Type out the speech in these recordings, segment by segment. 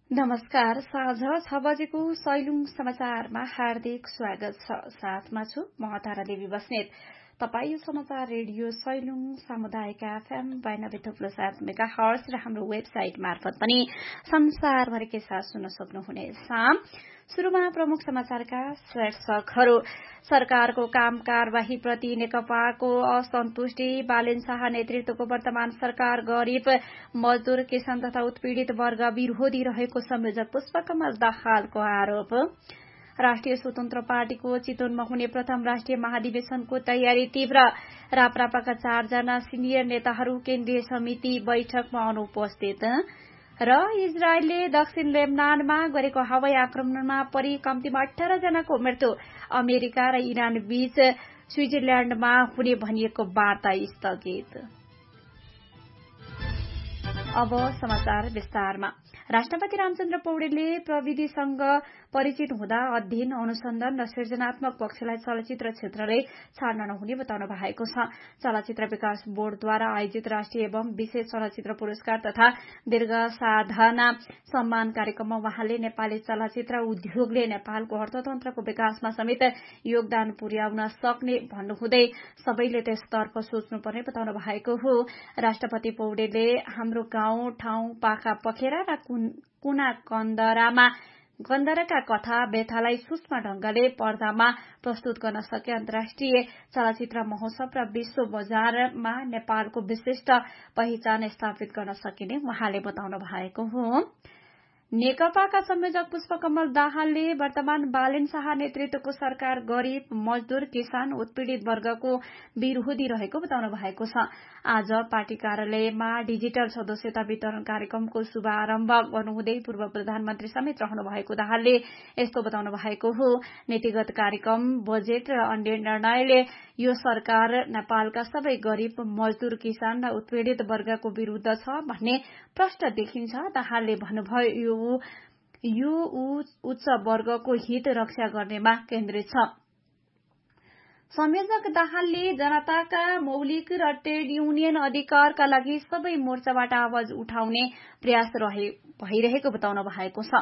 नमस्कार। साँझ 6 बजेको सैलुङ समाचारमा हार्दिक स्वागत छ। साथमा छु म तारा देवी बस्नेत। तपाई यो समाचार रेडियो सैलुङ सामुदायिक एफएम 92.7 मेगाहर्ज र हाम्रो वेबसाइट मार्फत पनि संसारभरिकै साथ सुन्न सक्नुहुनेछ। शुरूमा प्रमुख समाचारका शीर्षकहरू। सरकारको काम कारबाहीप्रति नेकपाको असन्तुष्टि। बालेन शाह नेतृत्वको वर्तमान सरकार गरीब मजदूर किसान तथा उत्पीड़ित वर्ग विरोधी रहेको संयोजक पुष्पकमल दाहालको आरोप। राष्ट्रिय स्वतन्त्र पार्टीको चितवनमा हुने प्रथम राष्ट्रिय महाधिवेशनको तयारी तीव्र। राप्रपाका 4 जना सिनियर नेताहरू केन्द्रीय समिति बैठकमा अनुपस्थित। र इजरायलले दक्षिण लेबनानमा गरेको हवाई आक्रमणमा परि कम्तीमा 18 जनाको मृत्यु। अमेरिका र इरान बीच स्विजरल्याण्डमा हुने भनिएको वार्ता स्थगित। अब समाचार विस्तारमा। राष्ट्रपति रामचन्द्र पौडेलले प्रविधिसँग परिचित हुँदा अध्ययन, अनुसन्धान र सृजनात्मक पक्षलाई चलचित्र क्षेत्रले छाड्न नहुने बताउनु भएको छ। चलचित्र विकास बोर्डद्वारा आयोजित राष्ट्रिय एवं विशेष चलचित्र पुरस्कार तथा दीर्घ साधना सम्मान कार्यक्रममा वहाँले नेपाली चलचित्र उद्योगले नेपालको अर्थतन्त्रको विकासमा समेत योगदान पुर्याउन सक्ने भन्नुहुँदै सबैले त्यसतर्फ सोच्नुपर्ने बताउनु भएको हो। राष्ट्रपति पौडेलले हाम्रो गाउँ ठाउँ पाखा पखेरा र कुना गन्धरका कथा व्यथालाई सूक्ष्म ढंगले पर्दामा प्रस्तुत गर्न सके अन्तर्राष्ट्रिय चलचित्र महोत्सव र विश्व बजारमा नेपालको विशिष्ट पहिचान स्थापित गर्न सकिने वहाँले बताउनु भएको हो। नेकपाका संयोजक पुष्पकमल दाहालले वर्तमान बालेन शाह नेतृत्वको सरकार गरीब मजदूर किसान उत्पीड़ित वर्गको विरोधी रहेको बताउनु भएको छ। आज पार्टी कार्यालयमा डिजिटल सदस्यता वितरण कार्यक्रमको शुभारम्भ गर्नुहुँदै पूर्व प्रधानमन्त्री समेत रहनु भएको दाहालले यस्तो बताउनु भएको हो। नीतिगत कार्यक्रम, बजेट र अन्य निर्णयले यो सरकार नेपालका सबै गरीब मजदूर किसान र उत्पीड़ित वर्गको विरूद्ध छ भन्ने प्रष्ट देखिन्छ। दाहालले भन्नुभयो यो उच्च वर्गको हित रक्षा गर्नेमा केन्द्रित छ। संयोजक दाहालले जनताका मौलिक र ट्रेड युनियन अधिकारका लागि सबै मोर्चाबाट आवाज उठाउने प्रयास भइरहेको बताउनु भएको छ।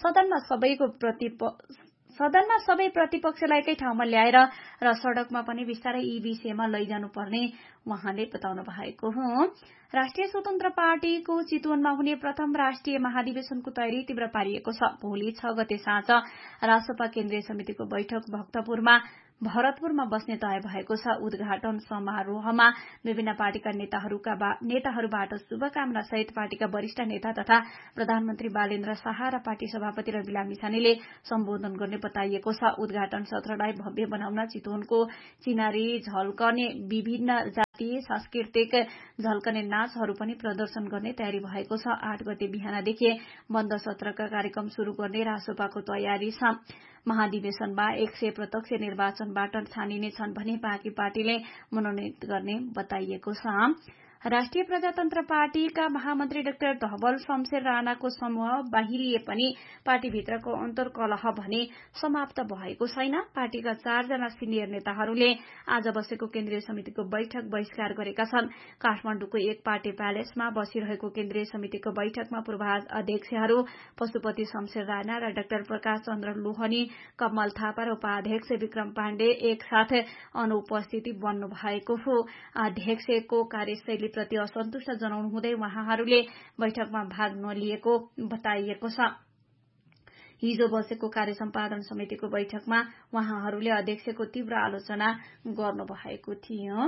सदनमा सबै प्रतिपक्षलाई एकै ठाउँमा ल्याएर र सड़कमा पनि बिस्तारै यी विषयमा लैजानुपर्ने वहाँले बताउनु भएको हो। राष्ट्रिय स्वतन्त्र पार्टीको चितवनमा हुने प्रथम राष्ट्रिय महाधिवेशनको तयारी तीव्र पारिएको छ। भोलि 6 गते साँझ रासपा केन्द्रीय समितिको बैठक भरतपुरमा बस्ने तय भएको छ। उद्घाटन समारोहमा विभिन्न पार्टीका नेताहरूबाट शुभकामना सहित पार्टीका वरिष्ठ नेता तथा प्रधानमन्त्री बालेन्द्र शाह र पार्टी सभापति रवि लामिछानेले सम्बोधन गर्ने बताइएको छ। उद्घाटन सत्रलाई भव्य बनाउन चितवनको चिनारी झल्कने विभिन्न जातीय सांस्कृतिक झल्कने नाचहरू पनि प्रदर्शन गर्ने तयारी भएको छ। 8 गते बिहानदेखि बन्द सत्रका कार्यक्रम शुरू गर्ने रासपाको तयारी छ। महाधिवेशनमा 100 प्रत्यक्ष निर्वाचनबाट छानिने छन् भने बाँकी पार्टीले मनोनित गर्ने बताइएको छ। राष्ट्रिय प्रजातन्त्र पार्टीका महामन्त्री डाक्टर धवल शमशेर राणाको समूह बाहिरिए पनि पार्टीभित्रको अन्तर्कलह भने समाप्त भएको छैन। पार्टीका 4 जना सिनियर नेताहरूले आज बसेको केन्द्रीय समितिको बैठक बहिष्कार गरेका छन्। काठमाडौँको एक पार्टी प्यालेसमा बसिरहेको केन्द्रीय समितिको बैठकमा पूर्व अध्यक्षहरू पशुपति शमशेर राणा र डाक्टर प्रकाश चन्द्र लोहनी, कमल थापा र उपाध्यक्ष विक्रम पाण्डे एकसाथ अनुपस्थिति बन्नु भएको हो। अध्यक्षको कार्यशैली प्रति असन्तुष्ट जनाउनु हुँदै वहाँहरूले बैठकमा भाग नलिएको बताइएको छ। हिजो बसेको कार्य सम्पादन समितिको बैठकमा वहाँहरूले अध्यक्षको तीव्र आलोचना गर्नुभएको थियो।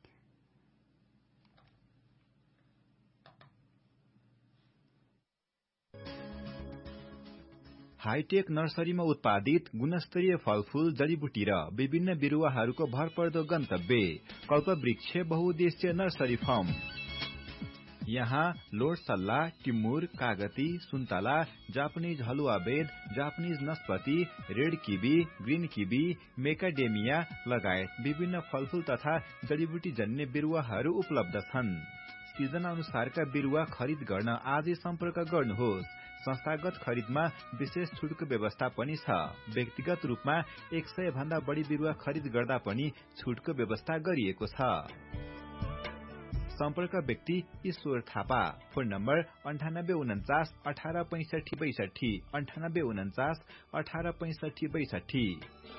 हाईटेक नर्सरीमा उत्पादित गुणस्तरीय फलफूल, जडीबुटी र विभिन्न बिरुवाहरूको भरपर्दो गन्तव्य कल्पवृक्ष बहुउद्देश्य नर्सरी फार्म। यहाँ लोडसल्ला, टिमुर, कागती, सुन्तला, जापानिज हलुवा bed, Japanese नस्पति, red kiwi, green kiwi, मेकाडेमिया लगायत विभिन्न फलफूल तथा जडीबुटी जन्य बिरुवाहरू उपलब्ध छन्। सिजन अनुसारका बिरुवा खरिद गर्न आजै सम्पर्क गर्नुहोस्। संस्थागत खरिदमा विशेष छुटको व्यवस्था पनि छ। व्यक्तिगत रूपमा 100 भन्दा बढी बिरुवा खरिद गर्दा पनि छुटको व्यवस्था गरिएको छ। सम्पर्क व्यक्ति ईश्वर थापा। Phone number 9849 1865 9849 1865।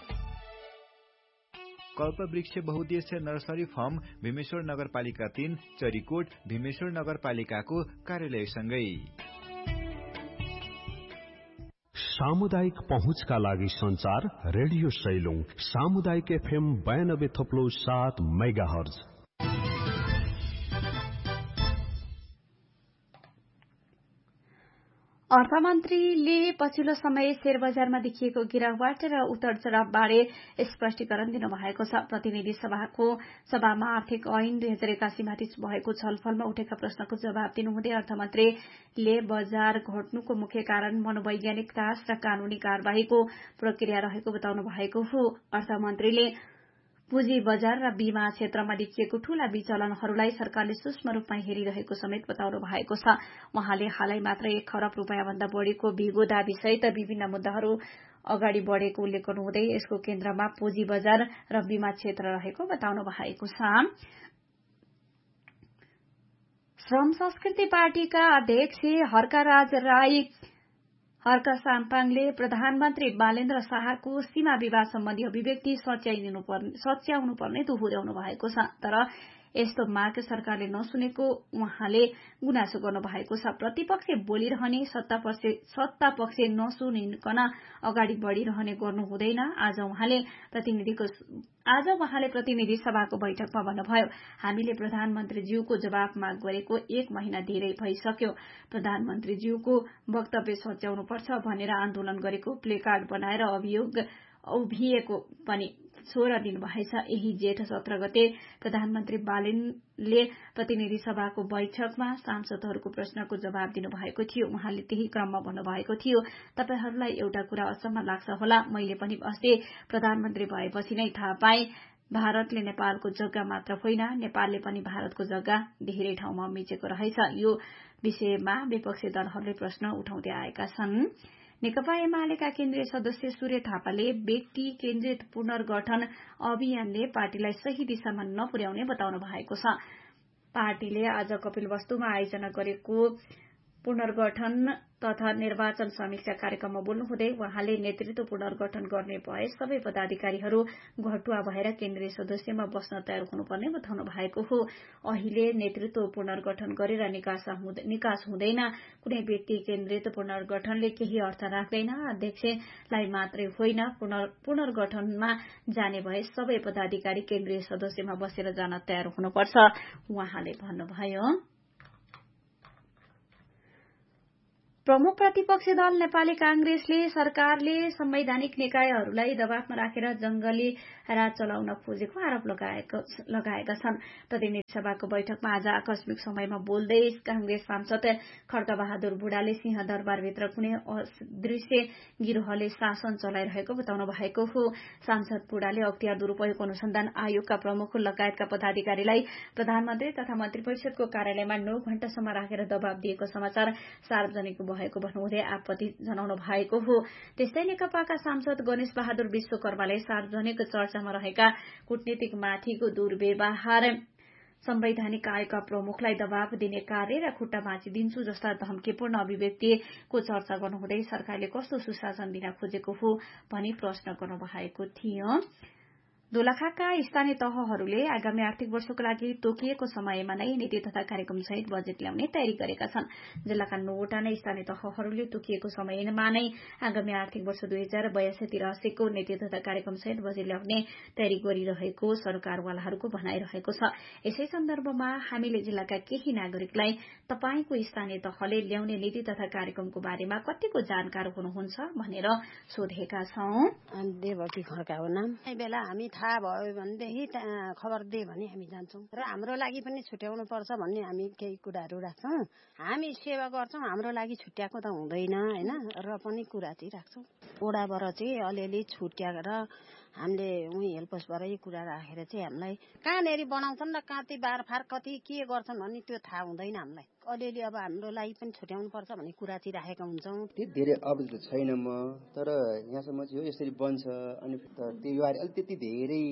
कल्पवृक्ष बहुद्देश्य नर्सरी फर्म भीमेश्वर नगरपालिका 3 चरीकोट भीमेश्वर नगरपालिकाको कार्यालयसँगै। सामुदायिक पहुँचका लागि संचार रेडियो सैलुङ सामुदायिक FM 92.7 मेगाहर्ज। अर्थमन्त्रीले पछिल्लो समय शेयर बजारमा देखिएको गिरावट र उतार चढ़ाव बारे स्पष्टीकरण दिनुभएको छ। प्रतिनिधि सभामा आर्थिक ऐन 2081 माथि भएको छलफलमा उठेका प्रश्नको जवाब दिनुहुँदै अर्थमन्त्रीले बजार घट्नुको मुख्य कारण मनोवैज्ञानिक दास र कानूनी कार्यवाहीको प्रक्रिया रहेको बताउनु भएको हो। अर्थमन्त्रीले पुँजी बजार र बीमा क्षेत्रमा देखिएको ठूला विचलनहरूलाई सरकारले सूक्ष्म रूपमा हेरिरहेको समेत बताउनु भएको छ। उहाँले हालै मात्र 1 खरब रूपियाँ भन्दा बढ़ीको भिगो दाबी सहित विभिन्न मुद्दाहरू अगाडि बढ़ेको उल्लेख गर्नुहुँदै यसको केन्द्रमा पुँजी बजार र बीमा क्षेत्र रहेको बताउनु भएको छ। श्रम संस्कृति पार्टीका अध्यक्ष हर्क साम्पाङले प्रधानमन्त्री बालेन्द्र शाहको सीमा विवाद सम्बन्धी अभिव्यक्ति सच्याउनु पर्ने दोहोर्याउनु भएको छ। तर यस्तो माग सरकारले नसुनेको उहाँले गुनासो गर्नु भएको छ। प्रतिपक्ष बोलिरहने सत्ता पक्ष नसुनिकन अगाडि बढ़िरहने गर्नु हुँदैन। आज उहाँले प्रतिनिधि सभाको बैठकमा भन्नुभयो, हामीले प्रधानमन्त्रीज्यूको जवाफ माग गरेको 1 महिना धेरै भइसक्यो। प्रधानमन्त्रीज्यूको वक्तव्य सच्याउनुपर्छ भनेर आन्दोलन गरेको प्लेकार्ड बनाएर उभिएको पनि छोरा दिनुभएछ। यही जेठ 17 गते प्रधानमन्त्री बालेनले प्रतिनिधि सभाको बैठकमा सांसदहरूको प्रश्नको जवाब दिनुभएको थियो। उहाँले त्यही क्रममा भन्नुभएको थियो, तपाईहरूलाई एउटा कुरा अचम्म लाग्छ होला, मैले पनि अस्ति प्रधानमन्त्री भएपछि नै थाहा पाएँ भारतले नेपालको जग्गा मात्र होइन नेपालले पनि भारतको जग्गा धेरै ठाउँमा मिचेको रहेछ। यो विषयमा विपक्षी दलहरूले प्रश्न उठाउँदै आएका छन्। नेकपा एमालेका केन्द्रीय सदस्य सूर्य थापाले व्यक्ति केन्द्रित पुनर्गठन अभियानले पार्टीलाई सही दिशामा नपुर्याउने बताउनु भएको छ। पार्टीले आज कपिलवस्तुमा आयोजना गरेको पुनर्गठन तथा निर्वाचन समीक्षा कार्यक्रममा बोल्नुहुँदै उहाँले नेतृत्व पुनर्गठन गर्ने भए सबै पदाधिकारीहरू घटुवा भएर केन्द्रीय सदस्यमा बस्न तयार हुनुपर्ने बताउनु भएको हो। अहिले नेतृत्व पुनर्गठन गरेर निकास हुँदैन। कुनै व्यक्ति केन्द्रित पुनर्गठनले केही अर्थ राख्दैन। अध्यक्षलाई मात्रै होइन, पुनर्गठनमा जाने भए सबै पदाधिकारी केन्द्रीय सदस्यमा बसेर जान तयार हुनुपर्छ उहाँले भन्नुभयो। प्रमुख प्रतिपक्षी दल नेपाली कांग्रेसले सरकारले संवैधानिक निकायहरूलाई दबावमा राखेर जंगली राज चलाउन खोजेको आरोप लगाएका छन्। प्रतिनिधि सभाको बैठकमा आज आकस्मिक समयमा बोल्दै कांग्रेस सांसद खड्गबहादुर बुढाले सिंहदरबारभित्र कुनै अदृश्य गिरोहले शासन चलाइरहेको बताउनु भएको हो। सांसद बुढाले अख्तियार दुरूपयोग अनुसन्धान आयोगका प्रमुख लगायतका पदाधिकारीलाई प्रधानमन्त्री तथा मन्त्री परिषदको कार्यालयमा 9 घण्टासम्म राखेर दबाव दिएको समाचार सार्वजनिक भएको भन्नुहुँदै आपत्ति जनाउनु भएको हो। त्यस्तै नेकपाका सांसद गणेश बहादुर विश्वकर्माले सार्वजनिक चर्चामा रहेका कूटनीतिक माथिको दुर्व्यवहार, संवैधानिक आयोगका प्रमुखलाई दबाव दिने कार्य र खुट्टा भाँचिदिन्छु जस्ता धम्कीपूर्ण अभिव्यक्तिको चर्चा गर्नुहुँदै सरकारले कस्तो सुशासन दिन खोजेको हो भनी प्रश्न गर्नुभएको थियो। दोलखाका स्थानीय तहहरूले आगामी आर्थिक वर्षको लागि तोकिएको समयमा नै नीति तथा कार्यक्रम सहित बजेट ल्याउने तयारी गरेका छन्। जिल्लाका 9 वटा नै स्थानीय तहहरूले तोकिएको समयमा नै आगामी आर्थिक वर्ष 2082-83 को नीति तथा कार्यक्रम सहित बजेट ल्याउने तयारी गरिरहेको सरकारवालाहरूको भनाइरहेको छ। यसै सन्दर्भमा हामीले जिल्लाका केही नागरिकलाई तपाईको स्थानीय तहले ल्याउने नीति तथा कार्यक्रमको बारेमा कतिको जानकार हुनुहुन्छ भनेर सोधेका छौं। देवकी खड्का हो नाम। बेला हामी थाहा भयो भनेदेखि खबर दे भने हामी जान्छौँ र हाम्रो लागि पनि छुट्याउनु पर्छ भन्ने हामी केही कुराहरू राख्छौँ। हामी सेवा गर्छौँ, हाम्रो लागि छुट्याएको त हुँदैन हैन, र पनि कुरा चाहिँ राख्छौँ। ओडाबाट चाहिँ अलिअलि छुट्याएर हामीले हेल्पसबाटै कुरा राखेर चाहिँ हामीलाई कहाँनेरि बनाउँछन् र कति बारफार कति के गर्छन् भन्ने त्यो थाहा हुँदैन हामीलाई। अलिअलि अब हाम्रो लागि पनि छुट्याउनु पर्छ भन्ने कुरा चाहिँ राखेका हुन्छौँ। धेरै अवगत छैन म, तर यहाँसम्म चाहिँ यसरी बन्छ अनि त्यो बारे अलि त्यति धेरै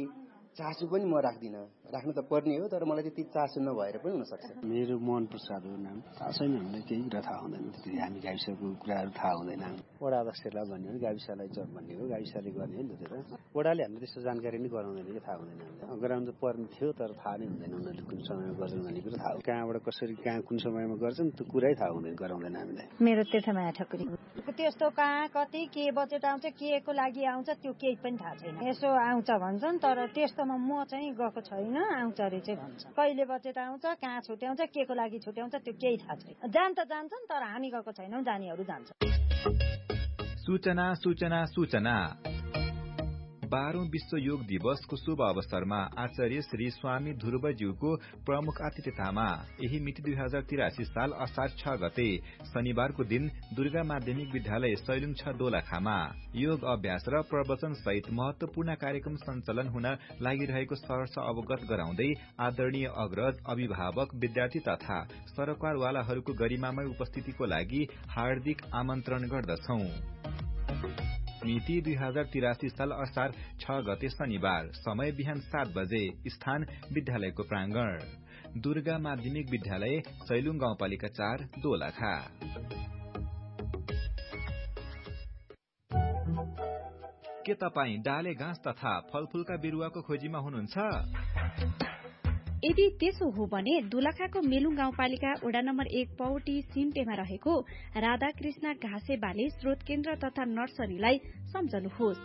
चासो पनि म राख्दिनँ। राख्नु त पर्ने हो, तर मलाई त्यति चासो नभएर पनि हुनसक्छ। मेरो मन प्रसाद हो नाम। थाहा छैन, हामीलाई केही कुरा थाहा हुँदैन। त्यति हामी गाविसको कुराहरू थाहा हुँदैन। वडा अध्यक्षलाई भन्ने हो, गाविसलाई भन्ने हो, गाविसले गर्ने हो नि त। वडाले हामीले त्यस्तो जानकारी नै गराउँदैन कि थाहा हुँदैन हामीलाई। गराउनु त पर्ने थियो, तर थाहा नै हुँदैन उनीहरूले कुन समयमा गर्छन् भन्ने कुरा थाहा हो। कहाँबाट कसरी कहाँ कुन समयमा गर्छन् त्यो कुरै थाहा हुँदैन, गराउँदैन हामीलाई। मेरो तीर्थमाया ठकुरी। त्यस्तो कहाँ कति के बजेट आउँछ, के को लागि आउँछ त्यो केही पनि थाहा छैन। यसो आउँछ भन्छन्, तर त्यस्तोमा म चाहिँ गएको छैन। आउँछ अरे चाहिँ भन्छ। कहिले बजेट आउँछ, कहाँ छुट्याउँछ, के को लागि छुट्याउँछ त्यो केही थाहा छैन। जान त जान्छन्, तर हामी गएको छैनौँ, जानेहरू जान्छ। सूचना सूचना सूचना। 12औं विश्व योग दिवसको शुभ अवसरमा आचार्य श्री स्वामी ध्रुवज्यूको प्रमुख आतिथ्यतामा यही मिति 2083 साल असार 6 गते शनिबारको दिन दुर्गा माध्यमिक विद्यालय सैलुङ 6 दोलखामा योग अभ्यास र प्रवचन सहित महत्वपूर्ण कार्यक्रम सञ्चालन हुन लागिरहेको सहर्ष अवगत गराउँदै आदरणीय अग्रज, अभिभावक, विद्यार्थी तथा सरकारवालाहरूको गरिमामय उपस्थितिको लागि हार्दिक आमन्त्रण गर्दछौं। मिति 2083 साल असार 6 गते शनिबार, समय बिहान 7 बजे, स्थान विद्यालयको प्रांगण, दुर्गा माध्यमिक विद्यालय, सैलुङ गाउँपालिका 4, दोलखा। के तपाईँ डाले घाँस तथा फलफूलका बिरुवाको खोजीमा हुनुहुन्छ? यदि त्यसो हो भने दोलखाको मेलुङ गाउँपालिका वडा नम्बर 1 पौटी सिन्टेमा रहेको राधाकृष्ण घाँसे बाली स्रोत केन्द्र तथा नर्सरीलाई सम्झनुहोस्।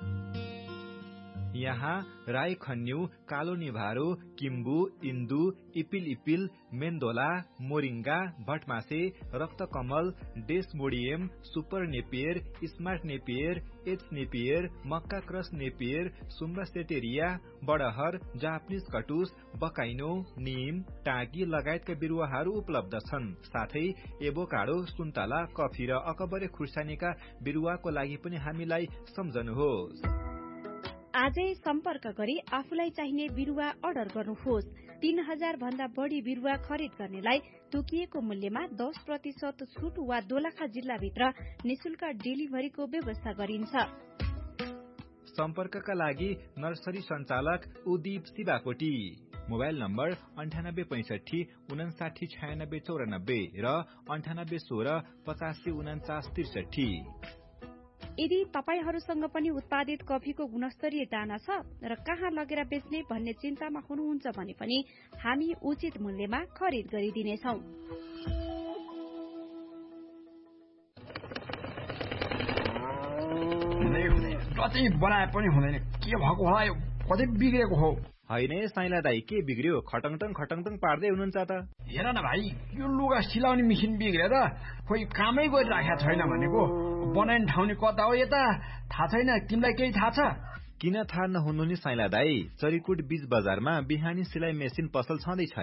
यहाँ राई खन्यु, कालो निभारो, किम्बु, इन्दु, इपिल, मेन्दोला, moringa, भटमासे, रक्तकमल, डेसमोडियम, super Napier, smart Napier, H Napier, मक्का क्रस नेपियर, सुम्बा सेटेरिया, बडहर, जापानिज कटुस, बकाइनो, नीम, टाँकी लगायतका बिरुवाहरू उपलब्ध छन्। साथै एभोकाडो, सुन्तला, कफी र अकबरे खुर्सानीका बिरुवाको लागि पनि हामीलाई सम्झनुहोस्। आजै सम्पर्क गरी आफूलाई चाहिने बिरुवा अर्डर गर्नुहोस्। 3000 भन्दा बढी बिरुवा खरिद गर्नेलाई तोकिएको मूल्यमा 10% छुट वा दोलखा जिल्लाभित्र निशुल्क डेलिभरीको व्यवस्था गरिन्छ। सम्पर्कका लागि नर्सरी सञ्चालक उदीप शिवाकोटी, मोबाइल नम्बर 9865 59 96 94 र 9816 85 49 63। यदि तपाईहरूसँग पनि उत्पादित कफीको गुणस्तरीय दाना छ र कहाँ लगेर बेच्ने भन्ने चिन्तामा हुनुहुन्छ भने पनि हामी उचित मूल्यमा खरिद गरिदिनेछौं। जति बनाए पनि हुँदैन, के भएको होला, यो कतै बिग्रेको हो। होइन साइला दाई, के बिग्रियो? खटङटङ पार्दै हुनुहुन्छ त। हेर न भाइ, यो लुगा सिलाउने मेसिन बिग्रेर खोइ कामै गरिराखेको छैन भनेको। बनाउने ठाउँ नि कता हो यता, थाहा छैन। तिमीलाई केही थाहा छ? किन थाहा नहुनु नि साइला दाई, चरीकोट बीच बजारमा बिहानी सिलाइ मेसिन पसल छँदैछ